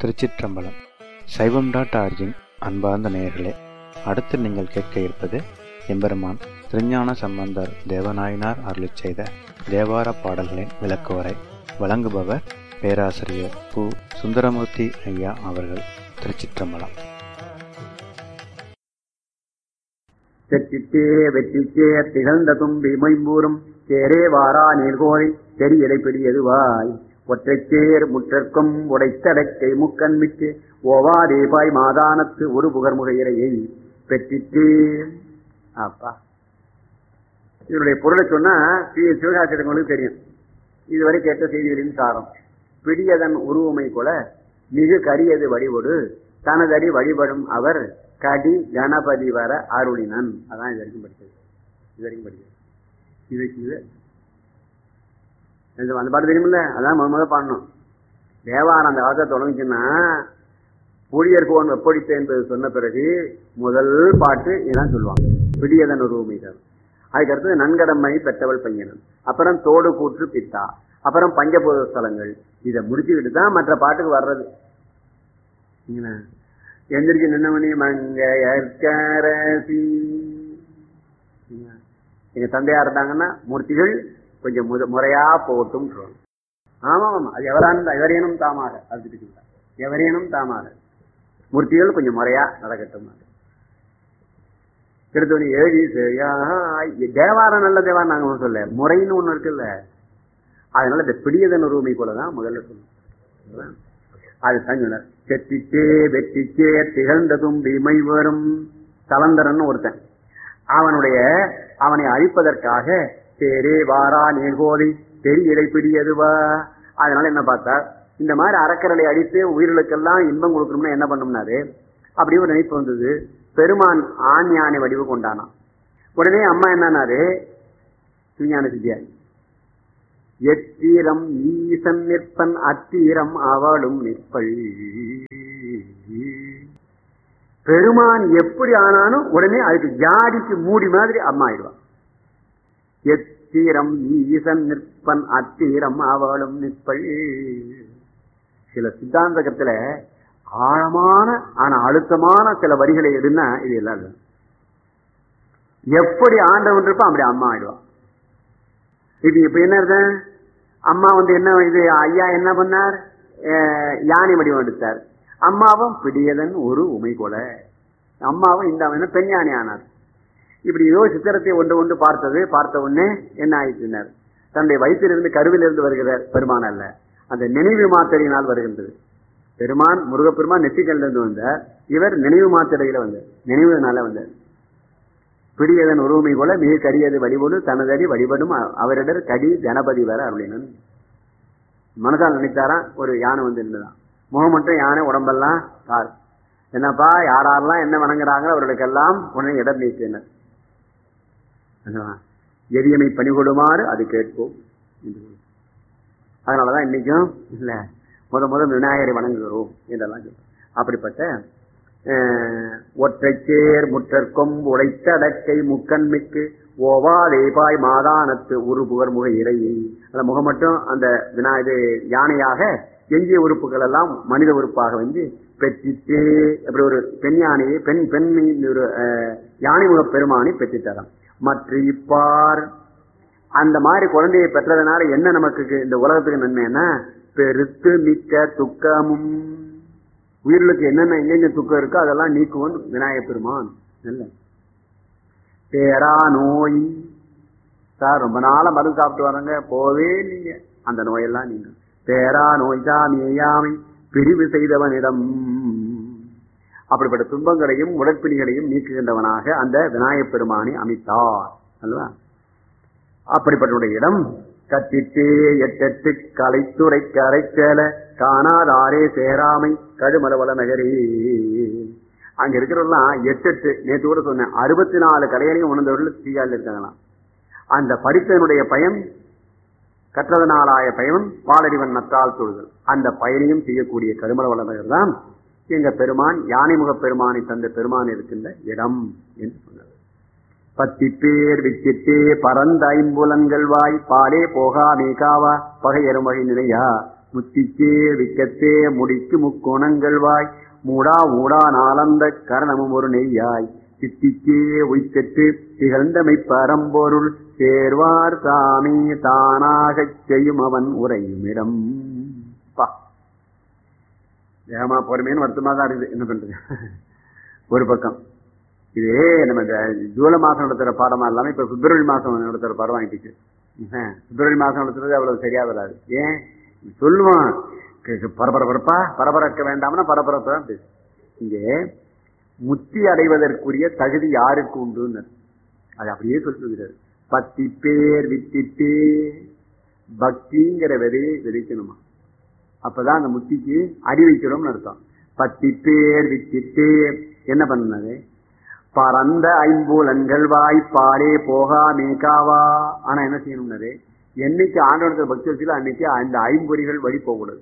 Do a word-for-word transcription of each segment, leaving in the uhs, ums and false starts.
திருச்சிற்றம்பலம். சைவம் dot origin அன்பார்ந்த நேயர்களே, அடுத்து நீங்கள் கேட்க இருப்பது எம்பெருமான் திருஞான சம்பந்தர் தேவநாயனார் அருளிச் செய்த தேவார பாடல்களின் விளக்குவரை. வழங்குபவர் பேராசிரியர் பு. சுந்தரமூர்த்தி ஐயா அவர்கள். திருச்சிற்றம்பலம். தெற்றிச்சே வெற்றிச்சே திகழ்ந்த தும்பி மொய்ம்பூரும் சேரே வாரா நீர்கோழி தெரியடை பிடியதுவாய் ஒற்றைச்சேர் முற்றற்கும் உடைத்தடக்கை முக்கண் மிக்கு ஓவாதேபாய் மாதானத்து ஒரு புகர்முக இறையை பெற்றிச்சே. அப்பா, இதனுடைய பொருளை சொன்னா சிவகாசிரியர்களுக்கு தெரியும். இதுவரை கேட்ட செய்திகளின் சாரம். பிடியதன் உருவமை கொல மிகு கரியது வழிபடு தனதடி வழிபடும் அவர் கடி கணபதி வர அருளினன். அதான் இது வரைக்கும் படிச்சது. இது வரைக்கும் படிச்சது இது இது அந்த பாட்டு தெரியுமில்ல? அதான் முத முத பாடணும். தேவாரம் அந்த காலத்தை தொடங்குச்சுன்னா புளியர்கோன் வெப்படித்த என்பது சொன்ன பிறகு முதல் பாட்டு இதான் சொல்லுவாங்க, பிடியதன் உருவமை தான். அதுக்கடுத்தது நன்கடமை பெற்றவள் பையனன், அப்புறம் தோடு கூற்று பித்தா, அப்புறம் பஞ்சபூத ஸ்தலங்கள். இதை முடிச்சுக்கிட்டு தான் மற்ற பாட்டுக்கு வர்றது. எந்திரிச்சு நின்னமணி மங்கையர்கரசி. எங்க தந்தையா இருந்தாங்கன்னா மூர்த்திகள் கொஞ்சம் முறையா போட்டும். ஆமா ஆமா, அது எவரான எவரேனும் தாமாக அது எவரேனும் தாமாக மூர்த்திகள் கொஞ்சம் முறையா நடக்கட்டும். எடுத்தவனி ஏழி தேவாரம் நல்ல தேவாரம் நாங்க சொல்ல முறைன்னு ஒண்ணு இருக்குல்ல. அதனால இந்த பிடியதன் உரிமை போலதான் முதல்ல சொல்லணும். அது தங்கினர் செட்டிச்சே வெற்றிச்சே திகழ்ந்த தும்பி மை வரும் தலந்தரன் ஒருத்தன். அவனுடைய அவனை அழிப்பதற்காக சேரே வாரா நீர்கோழி தெரியடை பிடியதுவா. அதனால என்ன பார்த்தா, இந்த மாதிரி அறக்கரலை அழித்து உயிர்களுக்கெல்லாம் இன்பம் கொடுக்கணும்னா என்ன பண்ணோம்னாரு, அப்படி ஒரு நினைப்பு வந்தது. பெருமான் ஆண் யானை வடிவு கொண்டானான். உடனே அம்மா என்னன்னாரு, திருஞான சித்தியார், எத்தீரம் ஈசன் நிற்பன் அத்தீரம் அவளும் நிற்பள். பெருமான் எப்படி ஆனாலும் உடனே அதுக்கு ஜாடிக்கு மூடி மாதிரி அம்மா ஆயிடுவான். எத்தீரம் ஈசன் நிற்பன் அத்தீரம் அவளும் நிற்பள். சில சித்தாந்தகத்துல ஆழமான ஆனா அழுத்தமான சில வரிகளை எடுனா இது எல்லாம் எப்படி ஆண்டவன் இருப்பான் அப்படி அம்மா ஆயிடுவான். இது இப்ப என்ன இருந்தேன், அம்மா வந்து என்ன இது ஐயா என்ன பண்ணார், யானை வடிவம் எடுத்தார். அம்மாவும் பிடியதன் ஒரு உமை போல, அம்மாவும் இந்த பெண் யானை ஆனார். இப்படி ஏதோ சித்திரத்தை ஒன்று ஒன்று பார்த்தது. பார்த்த உடனே என்ன ஆயிடுச்சுனார், தன்னுடைய வயிற்றிலிருந்து கருவிலிருந்து வருகிறார் பெருமான் அல்ல, அந்த நினைவு மாத்திரையினால் வருகின்றது. பெருமான் முருகப்பெருமான் நெற்றிக்கல்லிருந்து வந்தார், இவர் நினைவு மாத்திரையில வந்தார், நினைவுனால வந்தார். பிடியதன் உருவமை போல மிக கரியது வழிபடு தனதடி வழிபடும் அவரிடர் கடி கணபதி வர அருளினன். மனசால் நினைத்தாராம், ஒரு யானை வந்து இருந்துதான், முகம் மட்டும் யானை, உடம்பெல்லாம் கார். என்னப்பா யாரெல்லாம் என்ன வணங்குறாங்களோ அவர்களுக்கெல்லாம் உடனே இடம் நீக்கினர். எரியமை பணிகொடுமாறு அது கேட்போம். அதனாலதான் இன்னைக்கும் இல்ல முத முத விநாயகரை வணங்குகிறோம் என்றெல்லாம் சொல்றோம். அப்படிப்பட்ட ஒற்றைச்சேர் முற்றற்கும் உடைத்தடக்கை முக்கண் மிக்கு ஓவாதேபாய் மாதானத்து ஒரு புகர் முக இறையை. அந்த முகம் மட்டும் அந்த வினா இது யானையாக, எஞ்சிய உறுப்புகள் எல்லாம் மனித உறுப்பாக வந்து பெற்றிட்டு அப்படி ஒரு பெண் யானையை பெண் பெண் ஒரு யானை முக பெருமானை பெற்றிட்டாராம். மற்ற இப்பார் அந்த மாதிரி குழந்தையை பெற்றதுனால என்ன நமக்கு இந்த உலகத்துக்கு நன்மைன்னா, பெருத்து மிக்க துக்கமும், உயிர்களுக்கு என்னென்ன எங்கெங்க துக்கம் இருக்கோ அதெல்லாம் நீக்குவன் விநாயகப் பெருமான். நல்ல பேரா நோய் சார், ரொம்ப நாள மருந்து சாப்பிட்டு வராங்க, போவே நீங்க அந்த நோயெல்லாம் நீங்க பேரா நோய் சாமியாமை பிரிவு செய்தவனிடம். அப்படிப்பட்ட துன்பங்களையும் உடற்பிணிகளையும் நீக்குகின்றவனாக அந்த விநாயகப் பெருமானை அமைத்தார் அல்லவா. அப்படிப்பட்ட இடம் கட்டிட்டே எட்டெட்டு கலைத்துறை கரைச்சேல காணாதாரே சேராமை கடுமலவள நகரே. அங்க இருக்கிறவெல்லாம் எட்டு எட்டு நேற்று கூட சொன்னேன், அறுபத்தி நாலு கலைகளையும் உணர்ந்தவர்கள் தீயால் இருக்காங்களாம். அந்த படித்தனுடைய பயன் கற்றதனாலாய பயன் பாலறிவன் நத்தால் தொழுதல். அந்த பயனையும் செய்யக்கூடிய கடுமலவள நகர் தான் எங்க பெருமான் யானைமுக பெருமானை தந்த பெருமான் இருக்கின்ற இடம் என்று சொன்னார். பத்தி பேர் விச்சிட்டே பரந்த ஐம்புலன்கள் வாய் பாலே போகா மேகாவா பகையரும் வகை நிலையா முத்திக்கே விக்கத்தே முடிக்கு முக்கோணங்கள் வாய் மூடா ஊடா நாளந்த கரணமும் ஒரு நெய்யாய் சித்திக்கே உய்கட்டு திகழ்ந்தமை பரம்பொருள் சேர்வார் சாமி தானாகச் செய்யும் அவன் உரையும் இடம். பா வேகமா பொறுமையான வருத்தமா தான் இருக்குது. என்ன பண்றது? ஒரு பக்கம் இதே நம்ம இந்த ஜூலை மாசம் நடத்துற பாடமா இல்லாம இப்ப பிப்ரவரி மாசம் நடத்துற பாடம் வாங்கிட்டு பிப்ரவரி மாசம் நடத்துறது அவ்வளவு சரியா வராது. ஏன் சொல்லுவான் பரபரப்பா பரபரக்க வேண்டாம்னா பரபரப்பா பேசு. இங்கே முத்தி அடைவதற்குரிய தகுதி யாருக்கு உண்டு அது அப்படியே சொல்லுகிறார். பத்தி பேர் வித்திட்டு பக்திங்கிற விதையை விதைக்கணுமா, அப்பதான் அந்த முத்திக்கு அடி வைக்கிறோம்னு அர்த்தம். பத்தி பேர் வித்திட்டு என்ன பண்ணது? பரந்த ஐம்பூலன்கள் வாய்ப்பாடே போகா மேகாவா. ஆனா என்ன செய்யணும்னது? என்னைக்கு ஆண்டவனத்தில் பக்தி வச்சுல அன்னைக்கு அந்த ஐம்பொறிகள் வழி போகக்கூடாது.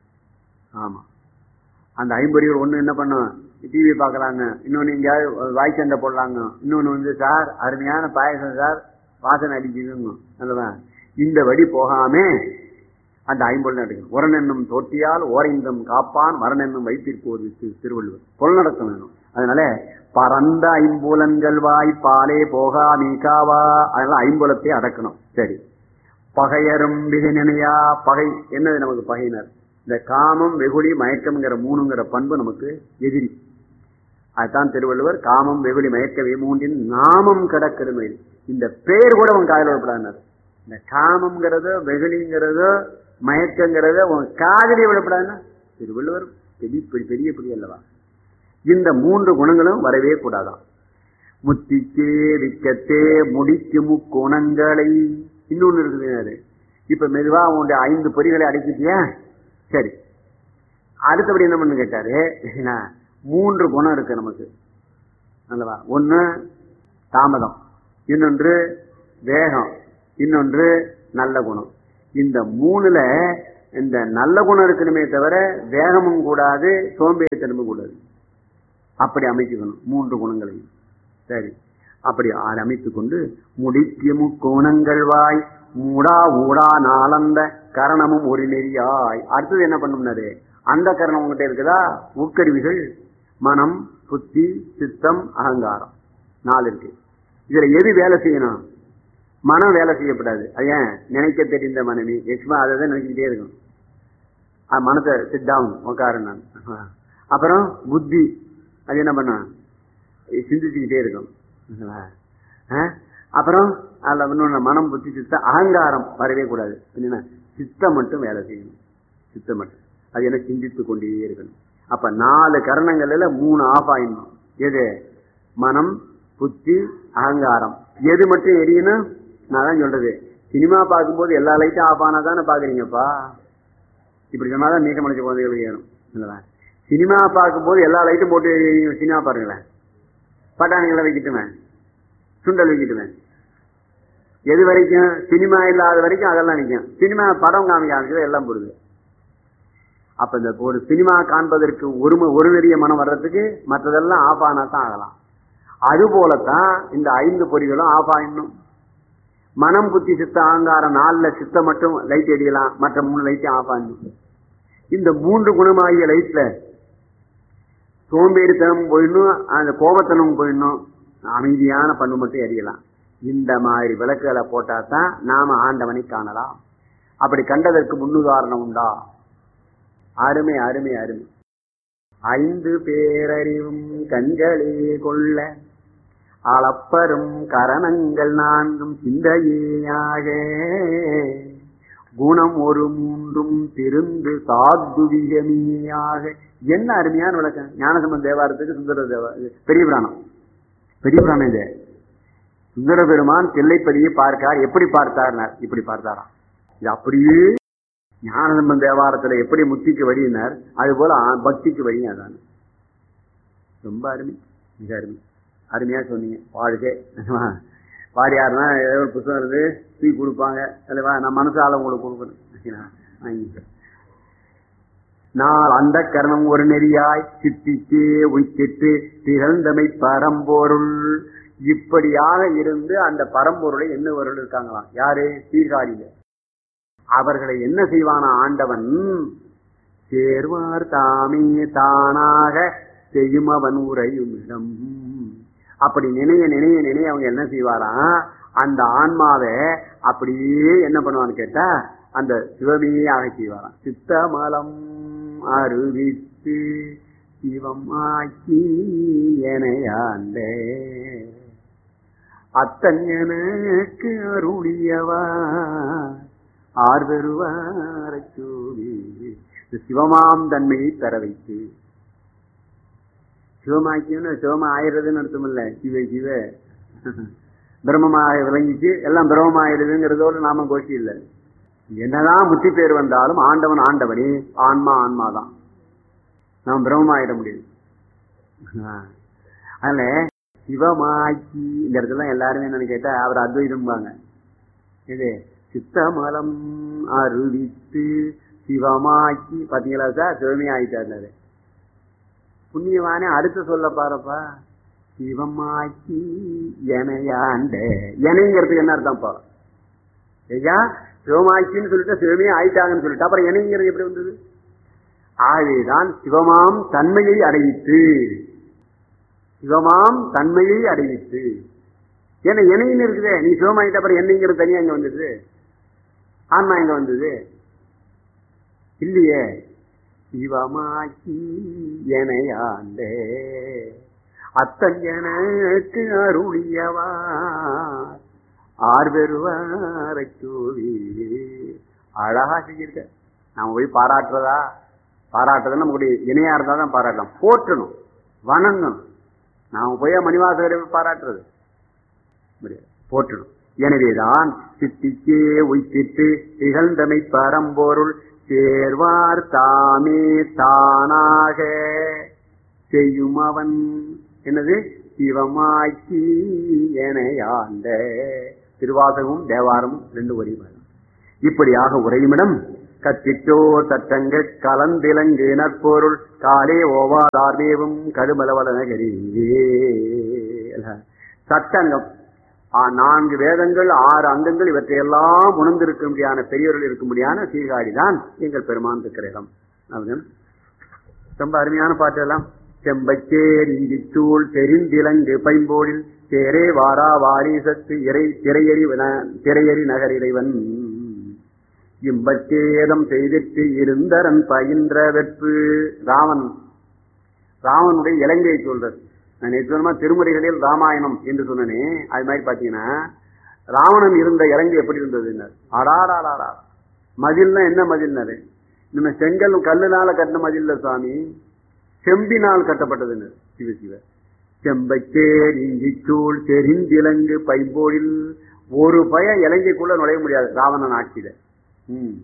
ஆமா, அந்த ஐம்பொறிகள் ஒண்ணு என்ன பண்ணும்? டிவி பாக்குறாங்க, இன்னொன்னு எங்கேயாவது வாய்ச்சண்டை போடலாங்க, இன்னொன்னு வந்து சார் அருமையான பாயசம் சார் வாசனை அடிக்குதுங்க. அல்லவா? இந்த வழி போகாம அந்த ஐம்பொருள் நடக்கணும். உரனென்னும் தோட்டியால் ஓரைந்தம் காப்பான் மரணென்னும் வைத்திருப்போது திருவள்ளுவர். பொருள் நடக்க வேணும். அதனால பரந்த ஐம்புலன்கள் வாய் பாலே போகா மீகாவா, அதனால ஐம்புலத்தை அடக்கணும். சரி, பகையரும் விதினையா. பகை என்னது நமக்கு பகையினர்? இந்த காமம் வெகுளி மயக்கம்ங்கிற மூணுங்கிற பண்பு நமக்கு எதிரி. அதுதான் திருவள்ளுவர் காமம் வெகுளி மயக்க மூன்றின் நாமம் கிடக்கிறது. இந்த பேர் கூட அவன் காதல் விடப்படாது. இந்த காமம்ங்கிறதோ வெகுளிங்கிறதோ மயக்கங்கிறத உன் காதலியை விடப்படாதுன்னா திருவள்ளுவர் பெரிய பெரிய பெரிய அல்லவா. இந்த மூன்று குணங்களும் வரவே கூடாதான். முத்திக்கே விக்கத்தே முடிக்கு முக்குணங்களை. இன்னொன்னு இருக்குது. இப்ப மெதுவா உன்னுடைய ஐந்து பொறிகளை அடக்கிட்டியா? சரி, அடுத்தபடி என்ன பண்ணு கேட்டாரு. மூன்று குணம் இருக்கு நமக்கு அல்லவா. ஒண்ணு தாமதம், இன்னொன்று வேகம், இன்னொன்று நல்ல குணம். இந்த மூணுல இந்த நல்ல குணம் இருக்கணுமே தவிர வேகமும் கூடாது, சோம்பேறித்தனமும் கூடாது. அப்படி அமைக்கணும் மூன்று குணங்களையும். சரி, அப்படி அமைத்துக் கொண்டு முடிக்கு முக்கோணங்கள் வாய் மூடா ஊடா நாளந்த கரணமும் ஒரு நெறியாய். அடுத்தது என்ன பண்ணும்னாரு? அந்த கரணம் உங்ககிட்ட இருக்குதா? உட்கருவிகள் மனம், புத்தி, சித்தம், அகங்காரம் நாலு இருக்கு. இதுல எது வேலை செய்யணும்? மனம் வேலை செய்யப்படாது. அது ஏன்? நினைக்க தெரிந்த மனைவி எக்ஸ்மா அதை தான் நினைச்சுக்கிட்டே இருக்கும். மனத்தை சிட் டவுன் உட்காரு. நான் அப்புறம் புத்தி அது என்ன பண்ண? சிந்திச்சுக்கிட்டே இருக்கும். அப்புறம் அதுல இன்னொன்னு மனம், புத்தி, சித்தம், அகங்காரம் வரவே கூடாது. என்னன்னா சித்தம் மட்டும் வேலை செய்யணும். சித்தம் மட்டும் அது என்ன? சிந்தித்து கொண்டே இருக்கணும். அப்ப நாலு கரணங்கள்ல மூணு ஆஃப் ஆயிடணும். எது? மனம், புத்தி, அகங்காரம். எது மட்டும் எரியணும்? நான் தான் சொல்றது, சினிமா பார்க்கும்போது எல்லா லைட்டும் ஆஃப் ஆனா தானே பாக்குறீங்கப்பா. இப்படி சொன்னாதான் நீக்க முடிச்ச குழந்தைகளுக்கு ஏறும். சினிமா பார்க்கும்போது எல்லா லைட்டும் போட்டு சினிமா பாருங்களேன். பட்டாணிகளை வைக்கிட்டுவேன், சுண்டல் வைக்கிட்டுவேன். எது வரைக்கும்? சினிமா இல்லாத வரைக்கும் அதெல்லாம் நிற்கும். சினிமா படம் காமிக்க ஆரம்பிச்சது எல்லாம் போடுது. அப்ப இந்த ஒரு சினிமா காண்பதற்கு ஒரு ஒரு நெறிய மனம் வர்றதுக்கு மற்றதெல்லாம் ஆஃப் ஆனா தான் ஆகலாம். அது போலத்தான் இந்த ஐந்து பொறிகளும் ஆஃப் ஆயிடணும். மனம், புத்தி, சித்த, அகங்காரம் நாலுல சித்த மட்டும் லைட் எரியலாம், மற்ற மூணு லைட்டும் ஆஃப் ஆயிடணும். இந்த மூன்று குணமாகிய லைட்ல சோம்பேறித்தனம் போயிடணும், அந்த கோபத்தனம் போயிடணும், அமைதியான பண்பு மட்டும் எரியலாம். இந்த மாதிரி விளக்குகளை போட்டா தான் நாம ஆண்டவனை காணலாம். அப்படி கண்டதற்கு முன்னுதாரணம் உண்டா? அருமை அருமை அருமை. ஐந்து பேரறிவும் கண்களே கொள்ள அளப்பரும் கரணங்கள் நான்கும் சிந்தையாக குணம் ஒரு மூன்றும் திருந்து சாத்துவிகமியாக. என்ன அருமையான விளக்கம்! ஞானசம்பந்த தேவாரத்துக்கு சுந்தர தேவா பெரிய புராணம். பெரிய புராணம் இது. சுந்தர பெருமான் தில்லைப்பதியை பார்க்கார். எப்படி பார்த்தார்னார்? இப்படி பார்த்தாராம். இது அப்படியே ஞானசம்பந்த தேவாரத்துல எப்படி முத்திக்கு வழியினார், அது போல பக்திக்கு வழியும் அதான். ரொம்ப அருமை, மிக அருமை. அருமையா சொன்னீங்க. வாழ்க்கை வாரியாருன்னா ஏதோ ஒரு புத்தகம் இருந்து தூக்கி கொடுப்பாங்க அல்லவா, நான் மனசால உங்களுக்கு கொடுக்கணும். நாள் அந்த கரணம் ஒரு நெறியாய் சித்திக்கு உய்கிட்டு திகழ்ந்தமை பரம்பொருள். இப்படியாக இருந்து அந்த பரம்பொருளை என்ன பொருள் இருக்காங்களாம்? யாரு? சீர்காழியில அவர்களை என்ன செய்வானா ஆண்டவன்? சேர்வார் தாமே தானாக செய்யும் அவன் உரையும் இடம். அப்படி நினைய நினைய நினைய அவங்க என்ன செய்வாராம், அந்த ஆன்மாவை அப்படியே என்ன பண்ணுவான்னு கேட்டா அந்த சிவமையே ஆக செய்வாராம். சித்தமலம் அருவித்து சிவம் ஆக்கி எனையாண்டே அத்தன் எனக்கு அருளியவா ஆர்வருவார சூழி. சிவமாம் தன்மையை பெற வைத்து, சிவமாக்கியன்னு சிவமா ஆயிடுறதுன்னு அர்த்தம் இல்ல, சிவ சிவ பிரம்மமாக விளங்கிச்சு எல்லாம் பிரம்மமாயிடுதுங்கிறதோடு நாம கோஷி இல்லை. என்னதான் முத்தி பேர் வந்தாலும் ஆண்டவன் ஆண்டவனே, ஆன்மா ஆன்மாதான், நாம் பிரம்மமாயிட முடியாது. அதனால சிவமாக்கி இந்த இடத்துல எல்லாருமே என்னன்னு கேட்டா அவர் அத்வைதம்பாங்க. இது சித்தமலம் அருவித்து சிவமாக்கி பாத்தீங்களா சார், சிவமே ஆயிட்டாரு. புண்ணியவானே அடுத்து சொல்ல பாருப்பா, சிவமாக்கி எனையாண்ட. எனைங்கிறதுக்கு என்ன அர்த்தம்ப்பா? ஐயா சிவமாக்கின்னு சொல்லிட்டு சிவமே ஆயிட்டாங்கன்னு சொல்லிட்டு அப்புறம் எனைங்கிறது எப்படி வந்தது? ஆகவேதான் சிவமாம் தன்மையை அடைவித்து, சிவமாம் தன்மையை அடைவித்து. ஏன்னா எனைன்னு இருக்குதே, நீ சிவமாயிட்ட அப்புறம் என்னைங்கிறது தனியா இங்க வந்தது, ஆன்மா எங்க வந்தது இல்லையே. சிவமாக்கி எனையாண்டே அத்தன் எனக்கு அருளியவா ஆர்வருவார சூழி. அழகா செஞ்சிருக்க. நாம போய் பாராட்டுறதா? பாராட்டுறதுன்னு நம்மளுடைய இணையா இருந்தா தான் பாராட்டலாம். போற்றணும், வணங்கணும். நாம போய் மணிவாசகரை பாராட்டுறது போற்றணும். எனவேதான் சித்திக்கே உய்த்திட்டு திகழ்ந்தமை பரம்பொருள் சேர்வார் தாமே தானாக செய்யும் அவன் என்னது சிவமாக்கி எனையாண்ட. திருவாசகமும் தேவாரமும் ரெண்டு வரியும். இப்படியாக உரையுமிடம் கத்திட்டோர் தட்டங்க கலந்திலங்கு நற்பொருள் காலே ஓவாதார்வேவும் கருமலவலநகரி. சட்டங்கம் நான்கு வேதங்கள் ஆறு அங்கங்கள் இவற்றையெல்லாம் உணர்ந்திருக்கும்படியான பெரியவர்கள் இருக்கும்படியான சீர்காழிதான் எங்கள் பெருமான் இருக்கிற இடம். ரொம்ப அருமையான பாட்டு எல்லாம். செம்பச்சேர் இஞ்சிச்சூள் தெரிந்திலங்கு பைம்போடில் சேரே வாரா வாரிசத்து இறை திரையறி திரையறி நகர் இறைவன் இம்பச்சேதம் செய்திட்டு இருந்தரன் பயின்ற வெப்பு. ராவன் ராவனுடைய இலங்கையை சொல்றது. நான் நேற்று திருமுறைகளில் ராமாயணம் என்று சொன்னனே, அது மாதிரி பாத்தீங்கன்னா ராவணன் இருந்த இலங்கை எப்படி இருந்தது? அடாடாடா மதில்னா என்ன மதில்னாரு? நம்ம செங்கல் கல்லுனால கட்டின மதில்ல சுவாமி, செம்பினால் கட்டப்பட்டதுன்னு. சிவ சிவ செம்பச்சேர் இஞ்சிச்சூள் தெரிந்திலங்கு பைம்போடில். ஒரு பய இலங்கைக்குள்ள நுழைய முடியாது ராவணன் ஆட்சியில. உம்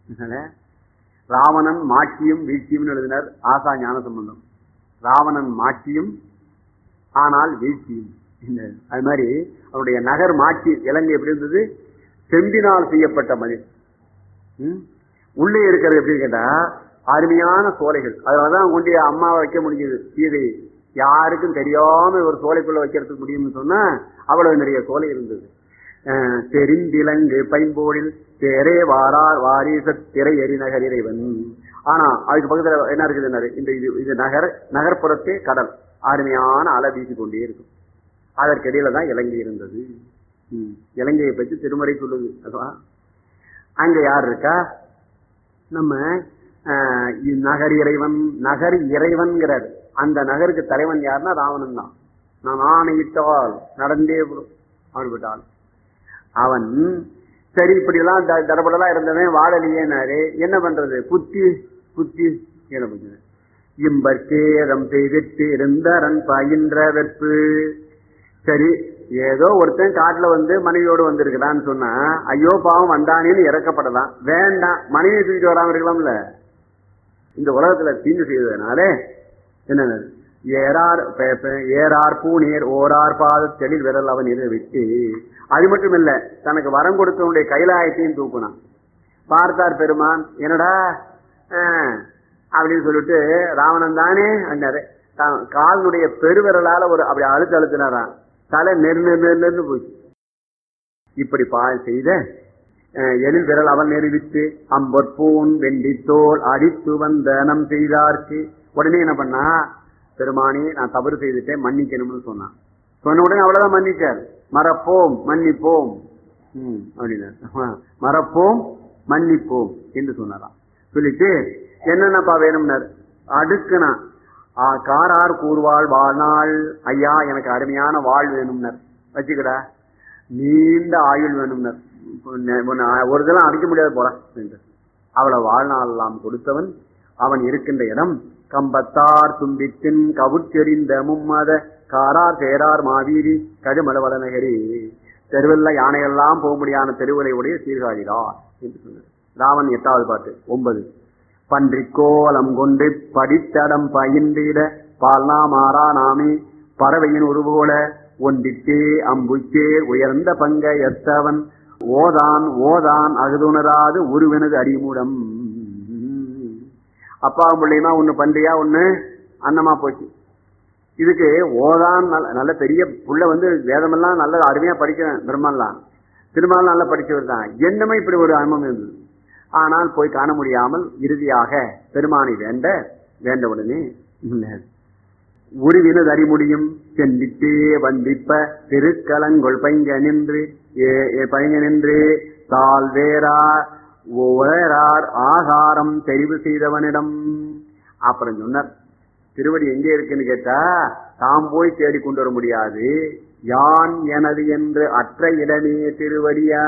ராவணன் மாட்சியும் வீழ்ச்சியும் எழுதினார் ஆசா ஞான சம்பந்தம். ராவணன் மாட்சியும் ஆனால் வீழ்ச்சியும். அது மாதிரி அவருடைய நகர் மாட்சி இலங்கை எப்படி இருந்தது? செம்பினால் செய்யப்பட்ட மதில். உள்ளே இருக்கிறது எப்படி கேட்டா அருமையான சோலைகள். அதனாலதான் கொண்டு அம்மாவை வைக்க முடிஞ்சது சீதை. யாருக்கும் தெரியாம ஒரு சோலைக்குள்ள வைக்கிறதுக்கு முடியும்னு சொன்னா அவ்வளவு நிறைய சோலை இருந்தது. தெரிந்திலங்கு பைம்போடில் தேரே வாரார் வாரிச திரை எரிநகர் இறைவன். ஆனா அதுக்கு பக்கத்துல என்ன இருக்குது? இந்த இது நகர் நகர்ப்புறத்தே கடல், அருமையான அலை வீசி கொண்டே இருக்கும். அதற்கிடையில தான் இலங்கை இருந்தது. இலங்கையை பற்றி திருமறை சொல்லுது. அங்க யார் இருக்கா? நம்ம நகர் இறைவன். நகர் இறைவன்கிறார். அந்த நகருக்கு தலைவன் யாருன்னா ராவணன் தான். நான் ஆணையிட்டால் நடந்தே அவன் அவன் சரி இப்படி எல்லாம் தடபடலாம் இருந்தவன் வாழலையேனாரு. என்ன பண்றது? புத்தி புத்தி என்ன பண்றது? இம்பற்கேதம் செய்திட்டு இருந்தரன் பயின்ற வெப்பு. சரி ஏதோ ஒருத்தன் காட்டுல வந்து மனைவியோடு வந்திருக்கிறான்னு சொன்னா ஐயோ பாவம் வந்தானேன்னு இறக்கப்படலாம். வேண்டாம், மனைவியை தூக்கிட்டு வராம இருக்கலாம்ல. இந்த உலகத்துல தீங்கு செய்ததுனால என்ன ஏறார் ஏறார் பூநீர் ஓரார் பாத தெளில் விரல் அவன் இதை விட்டு. அது மட்டும் இல்ல, தனக்கு வரம் கொடுத்தவனுடைய கைலாயத்தையும் தூக்குனான். பார்த்தார் பெருமான், என்னடா அப்படின்னு சொல்லிட்டு ராவணன் தானே அண்ணாரு. காலனுடைய பெருவிரலால ஒரு அப்படி அழுத்து அழுத்தினாரான். தலை நெரு நெரு நெருன்னு போச்சு. இப்படி பா செய்த எழில் விரல் அவன் நெருவித்து அம்பற்பூன் வெண்டித்தோல் அடித்து வந்த நம் செய்தார்க்கு. உடனே என்ன பண்ணா, பெருமானி நான் தவறு செய்துட்டேன் மன்னிக்கணும்னு சொன்னான். சொன்ன உடனே அவ்வளவுதான் மன்னிச்சார். மறப்போம் மன்னிப்போம் உம் அப்படின்னா மறப்போம் மன்னிப்போம் என்று சொன்னாராம். சொல்லிட்டு என்னென்னப்பா வேணும்னார். அடுக்குனா காரார் கூறுவாள் வாழ்நாள் ஐயா எனக்கு அருமையான வாழ் வேணும்னர், வச்சுக்கடா நீண்ட ஆயுள் வேணும்னர், ஒரு இதெல்லாம் அடிக்க முடியாது போல என்று அவளை வாழ்நாள் எல்லாம் கொடுத்தவன். அவன் இருக்கின்ற இடம் கம்பத்தார் தும்பித்தின் கவுச்செறிந்த மும்மத காரார் சேரார் மாவீரி கடுமலவள நகரி. தெருவில் யானையெல்லாம் போக முடியாத தெருவுரை உடைய சீர்காழிதான் என்று சொன்னார். ராவன் எட்டாவது பாட்டு ஒன்பது. பன்றிக்கோலம் கொண்டு படித்தடம் பயின்றிட பால்னா மாறா நாமே பறவையின் உருவோல ஒன்றிட்டே அம்புச்சே உயர்ந்த பங்க எத்தவன் ஓதான் ஓதான் அகுதுணராது உருவனது அடிமூடம். அப்பா பிள்ளையுமா ஒண்ணு பன்றியா ஒண்ணு அன்னமா போச்சு. இதுக்கு ஓதான் நல்ல பெரிய புள்ள வந்து வேதமெல்லாம் நல்ல அருமையா படிக்கிறேன், பெருமாள்லாம் திருமால் நல்லா படிச்சவர் தான். என்னமே இப்படி ஒரு அனுபவம் இருந்தது. ஆனால் போய் காண முடியாமல் இறுதியாக பெருமானை வேண்ட வேண்ட உடனே உருவினது அறிமுடியும் சென்றிட்டே வந்திப்ப திருக்கலங்கொள் பைங்க நின்று பைங்க நின்று தால் வேறார் வேறார் ஆகாரம் தெரிவு செய்தவனிடம். அப்புறம் சொன்னார், திருவடி எங்கே இருக்குன்னு கேட்டா தாம் போய் தேடி கொண்டு வர முடியாது, யான் எனது என்று அற்ற இடமே திருவடியா.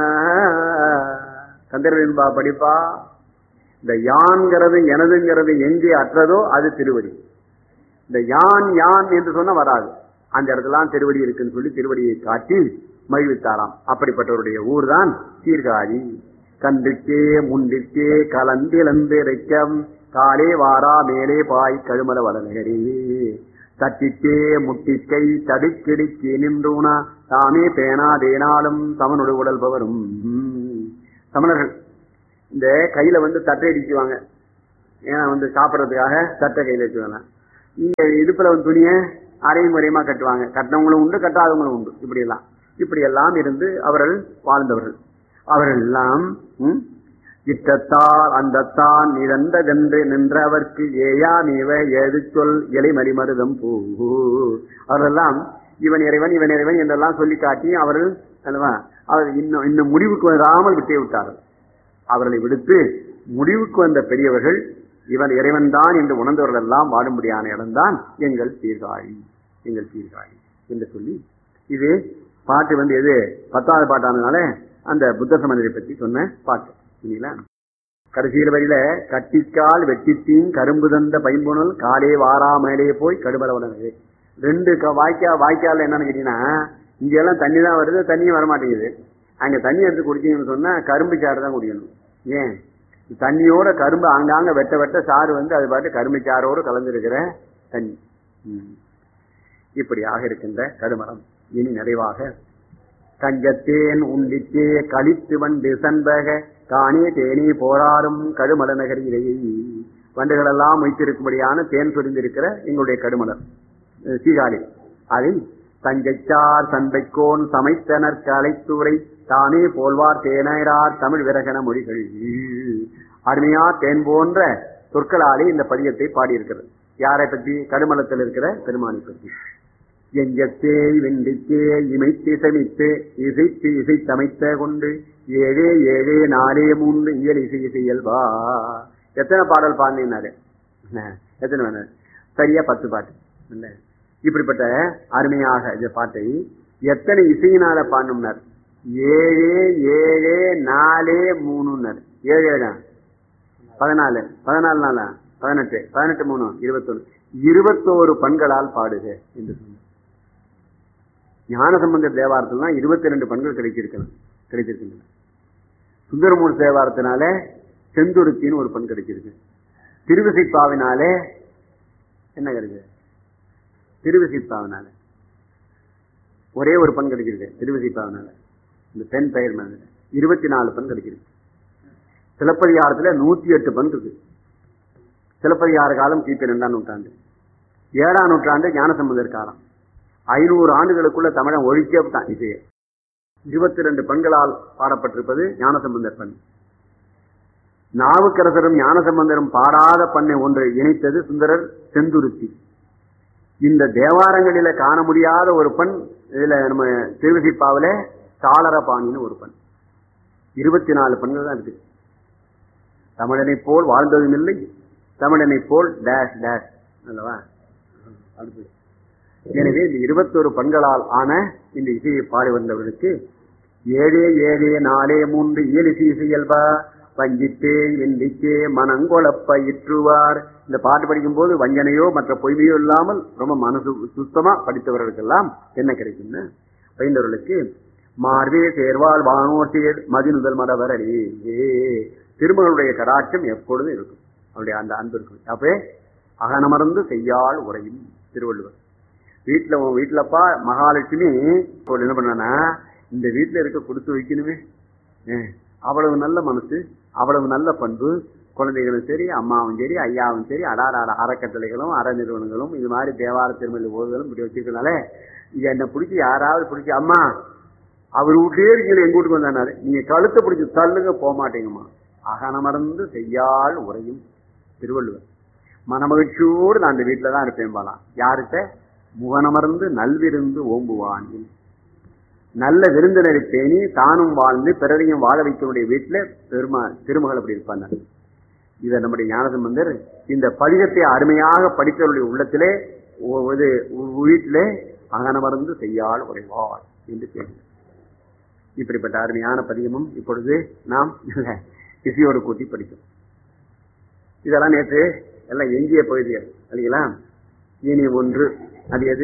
கந்தர்வன்பா படிப்பா, இந்த யான்கிறது எனதுங்கிறது எங்கே அற்றதோ அது திருவடி. இந்த யான் யான் என்று சொன்ன வராது, அந்த இடத்துல திருவடி இருக்குன்னு சொல்லி திருவடியை காட்டி மகிழ்வித்தாராம். அப்படிப்பட்டவருடைய ஊர் தான் சீர்காழி. கன்றுக்கே முன்றிற்கே கலந்திழந்து இறைக்கம் காலே வாரா மேலே பாய் கழுமல வளநகரி தட்டிக்கே முட்டிக்கை தடுக்கிடிக்கி நின்றூனா தாமே பேனா தேனாலும் தமனுடைய உடல் பவரும். தமிழர்கள் இந்த கையில வந்து தட்டை அடிக்குவாங்க, ஏன்னா வந்து சாப்பிட்றதுக்காக தட்டை கையில வச்சுவாங்க. இங்க இடுப்புல வந்து துணிய அரையும் முறையமா கட்டுவாங்க, கட்டினவங்களும் உண்டு கட்டாதவங்களும் உண்டு. இப்படி எல்லாம் இப்படி எல்லாம் இருந்து அவர்கள் வாழ்ந்தவர்கள். அவர்கள் எல்லாம் இட்டத்தால் அந்தத்தான் நிறந்ததென்று நின்றவர்க்கு ஏயா நீவ ஏது சொல் இலை மறிமருதம் பூ. அவர்களெல்லாம் இவன் இறைவன் இவன் இறைவன் என்றெல்லாம் சொல்லி காட்டி அவர்கள் அவர் இன்னும் இன்னும் முடிவுக்கு வராமல் விட்டே விட்டார்கள். அவர்களை விடுத்து முடிவுக்கு வந்த பெரியவர்கள் இவன் இறைவன் தான் என்று உணர்ந்தவர்கள் எல்லாம் வாடும்படியான இடம்தான் எங்கள் சீர்காழி எங்கள் சீர்காழி என்று சொல்லி, இது பாட்டு வந்து எது பத்தாவது பாட்டானதுனால அந்த புத்த சமணரை பற்றி சொன்ன பாட்டு. கடைசியில் வரையில கட்டிக்கால் வெட்டித்தீன் கரும்பு தந்த பைம்புணல் காலே வாரா மேலே போய் கடுமலவனது. ரெண்டு வாய்க்கா வாய்க்கால என்னன்னு கேட்டீங்கன்னா, இங்க எல்லாம் தண்ணி தான் வருது, தண்ணியும் வரமாட்டேங்குது. அங்க தண்ணி எடுத்து குடிச்சீங்கன்னு சொன்னா கரும்பு சாறு தான் குடிக்கணும். ஏன் தண்ணியோட கரும்பு ஆங்காங்க வெட்ட வெட்ட சாறு வந்து அது பாட்டு கரும்பு சாரோடு கலந்துருக்கிற தண்ணி. இப்படியாக இருக்கின்ற கடுமரம் இனி நிறைவாக கஞ்சத்தேன் உண்டித்தே கழித்து வண்டு சண்பக காணே தேனி போராடும் கடுமல நகரிலேயே. வண்டுகள் எல்லாம் வைத்திருக்கும்படியான தேன் சொரிந்திருக்கிற எங்களுடைய கடுமலர் சீகாழி, அதை தஞ்சைச்சார் சண்பைக்கோன் சமைத்தனர் கலைத்துறை தானே போல்வார் தேனார் தமிழ் விரகன மொழிகள். அருமையா தேன் போன்ற சொற்களாலே இந்த பதியத்தை பாடியிருக்கிறது. யாரை பற்றி? கடுமலத்தில் இருக்கிற பெருமானை பற்றி. எஞ்சத்தே வெண்டித்தே இமைத்து சமித்து இசைத்து இசை சமைத்த கொண்டு ஏழே ஏழே நாலே மூன்று இயல் இசை இசையல்வா. எத்தனை பாடல் பாடினாரு? எத்தனை வேணாரு? சரியா பத்து பாட்டு. இப்படிப்பட்ட அருமையாக இந்த பாட்டை எத்தனை இசையினால பாடணும்னார்? ஏழே ஏழே நாலே மூணுன்னார். ஏழு ஏழா பதினாலு பதினாலு நாளா பதினெட்டு பதினெட்டு மூணு இருபத்தொன்னு இருபத்தோரு பண்களால் பாடுக என்று சொன்னார். ஞானசம்பந்த தேவாரத்தில்னா இருபத்தி ரெண்டு பண்கள் கிடைச்சிருக்கணும் கிடைச்சிருக்கின்றன. சுந்தரமூர்த்தி தேவாரத்தினால செந்துருத்தின்னு ஒரு பண் கிடைச்சிருக்கு. திருவிசைப்பாவினாலே என்ன கிடைச்சது? திருவிசைப்பாவினால ஒரே ஒரு பண் கிடைச்சிருக்கு. திருவிசைப்பாவினால இந்த பெண் பெயர் மேல இருபத்தி நாலு பண் கிடைச்சிருக்கு. சிலப்பதிகாரத்துல நூத்தி எட்டு பண் இருக்கு. சிலப்பதிகார காலம் கிபி இரண்டாம் நூற்றாண்டு, ஏழாம் நூற்றாண்டு ஞானசம்பந்தர் காலம். ஐநூறு ஆண்டுகளுக்குள்ள தமிழன் ஒழிக்கப்பட்டான் இசையை. இருபத்தி ரெண்டு பெண்களால் பாடப்பட்டிருப்பது ஞானசம்பந்தர் பண். நாவுக்கரசரும் ஞானசம்பந்தரும் பாடாத பண்ணை ஒன்றை இணைத்தது சுந்தரர் செந்துருத்தி. இந்த தேவாரங்களில காண முடியாத ஒரு பண் இதுல நம்ம திருவிசிப்பாவில சாளரபாணின்னு ஒரு பண். இருபத்தி நாலு பெண்கள் தான் இருக்கு. தமிழனை போல் வாழ்ந்ததும் இல்லை, தமிழனை போல் டேஷ் டேஷ் அல்லவா. எனவே இந்த இருபத்தொரு பெண்களால் ஆன இந்த இசையை பாடி வந்தவர்களுக்கு ஏழே ஏழே நாலே மூன்று இயலிசை இசையல்பா வஞ்சித்தே வெண்டிக்கே மனங்கொழப்ப இற்றுவார். இந்த பாட்டு படிக்கும் போது வஞ்சனையோ மற்ற பொய்மையோ இல்லாமல் ரொம்ப மனசு சுத்தமா படித்தவர்களுக்கெல்லாம் என்ன கிடைக்கும்னு பயின்றவர்களுக்கு மார்வே சேர்வால் வானோர் சேர் மதிநுதல் மடவர் அடி திருமகளுடைய கடாட்சம் எப்பொழுதும் இருக்கும். அவருடைய அந்த அன்பு இருக்கும். அப்பே அகனமர்ந்து செய்யாள் உரையும் திருவள்ளுவர். வீட்டுல வீட்டுலப்பா மகாலட்சுமி என்ன பண்ணா இந்த வீட்டுல இருக்க கொடுத்து வைக்கணுமே, அவ்வளவு நல்ல மனசு, அவ்வளவு நல்ல பண்பு. குழந்தைகளும் சரி, அம்மாவும் சரி, ஐயாவும் சரி, அடார அறக்கட்டளைகளும் அற நிறுவனங்களும் இது மாதிரி தேவார திருமணி ஓதுகளும் இப்படி வச்சிருக்கனால இது என்ன பிடிச்சி யாராவது பிடிச்சி அம்மா அவர் வீட்லயே இருக்கீங்க எங்க வீட்டுக்கு வந்தாரு நீங்க கழுத்தை பிடிச்சி தள்ளுங்க போக மாட்டீங்கம்மா. அகனமர்ந்து செய்யாள் உரையும் திருவள்ளுவர். மனமகிழ்ச்சியோடு நான் அந்த வீட்டுல தான் இருப்பேன் பாலாம். யாருக்க முகனமர்ந்து நல்விருந்து ஓம்புவான். நல்ல விருந்தினரை பேணி தானும் வாழ்ந்து பிறரையும் வாழ வைக்கக்கூடிய வீட்டுல பெருமா திருமகள் அப்படி இருப்பாங்க. இதை நம்முடைய ஞானசம்பந்தர் இந்த பதிகத்தை அருமையாக படித்தவருடைய உள்ளத்திலே வீட்டிலே அகனமர்ந்து செய்யாள் உரைவாள் என்று கேள்வி. இப்படிப்பட்ட அருமையான பதிகமும் இப்பொழுது நாம் இசையோடு கூட்டி படிக்கும். இதெல்லாம் நேற்று எல்லாம் எஞ்சிய பகுதிகள் இல்லைங்களா. இனி ஒன்று அது எது?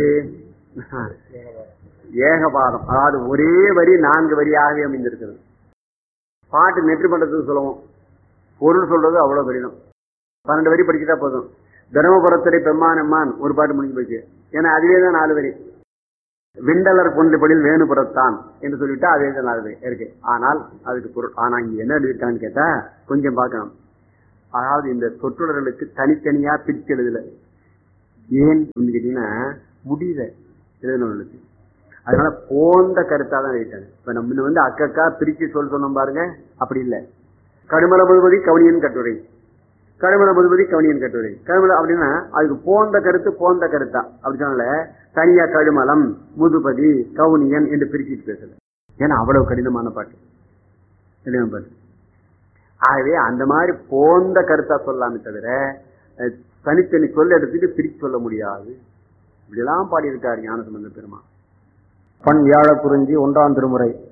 ஏகபாதம். அதாவது ஒரே வரி நான்கு வரியாகவே அமைந்திருக்கிறது. பாட்டு நெற்றி பண்றதுக்கு சொல்லுவோம், பொருள் சொல்றது அவ்வளவு கடினம். பன்னெண்டு வரி படிச்சுட்டா போதும். தர்மபுரத்துறை பெம்மான் எம்மான் ஒரு பாட்டு முடிஞ்சு போச்சு. ஏன்னா அதுவே தான் நாலு வரி. விண்டலர் கொண்டுபடில் வேணுபுறத்தான் என்று சொல்லிட்டா அதே தான் நாலு வரி இருக்கு. ஆனால் அதுக்கு பொருள் ஆனா இங்க என்ன எழுதியிருக்கான்னு கேட்டா கொஞ்சம் பார்க்கணும். அதாவது இந்த சொற்றொடர்களுக்கு தனித்தனியா பிரிச்சு எழுதல. ஏன் கேட்டீங்கன்னா முடியல எழுதினவர்களுக்கு. அதனால போந்த கருத்தா தான் எழுதிட்டாங்க. இப்ப நம்ம வந்து அக்கக்கா பிரிச்சு சொல் சொன்னோம் பாருங்க, அப்படி இல்லை. கடுமல முழுவதி கவனியன் கட்டுரை, கடுமல முழுவதி கவனியன் கட்டுரை, கடுமல அப்படின்னா அதுக்கு போந்த கருத்து போந்த கருத்தா அப்படி சொன்னால தனியா கடுமலம் முதுபதி கவுனியன் என்று பிரிச்சுட்டு பேசல. ஏன்னா அவ்வளவு கடினமான பாட்டு கடின பாட்டு. ஆகவே அந்த மாதிரி போந்த கருத்தா சொல்லலாமே தவிர தனித்தனி சொல்ல எடுத்துட்டு பிரிச்சு சொல்ல முடியாது. இப்படியெல்லாம் பாடியிருக்காரு ஞானசம்பந்த பெருமான். பண் வியாழ குறிஞ்சி ஒன்றாம் திருமுறை